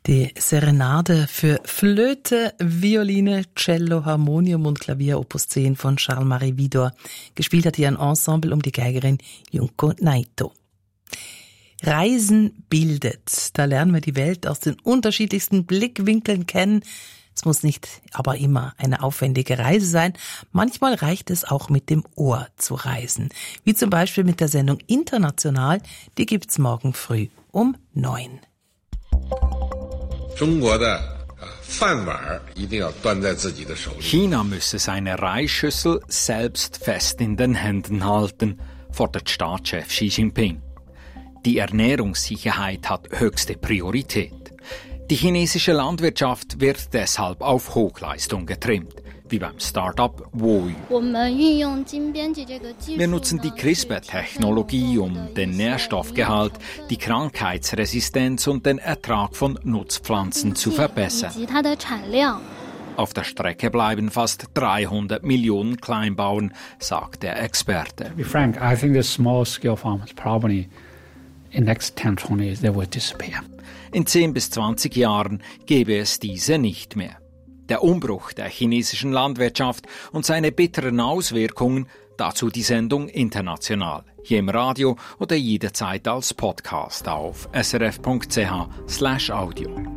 Die Serenade für Flöte, Violine, Cello, Harmonium und Klavier Opus 10 von Charles-Marie Widor. Gespielt hat hier ein Ensemble um die Geigerin Junko Naito. Reisen bildet. Da lernen wir die Welt aus den unterschiedlichsten Blickwinkeln kennen. Es muss nicht aber immer eine aufwendige Reise sein. Manchmal reicht es auch mit dem Ohr zu reisen. Wie zum Beispiel mit der Sendung International. Die gibt's morgen früh um 9. China müsse seine Reisschüssel selbst fest in den Händen halten, fordert Staatschef Xi Jinping. Die Ernährungssicherheit hat höchste Priorität. Die chinesische Landwirtschaft wird deshalb auf Hochleistung getrimmt, wie beim Start-up Woyu. Wir nutzen die CRISPR-Technologie, um den Nährstoffgehalt, die Krankheitsresistenz und den Ertrag von Nutzpflanzen zu verbessern. Auf der Strecke bleiben fast 300 Millionen Kleinbauern, sagt der Experte. To be frank, I think the small-scale farmers probably in the next 10, 20 years they will disappear. In 10 bis 20 Jahren gäbe es diese nicht mehr. Der Umbruch der chinesischen Landwirtschaft und seine bitteren Auswirkungen, dazu die Sendung International, hier im Radio oder jederzeit als Podcast auf srf.ch/audio.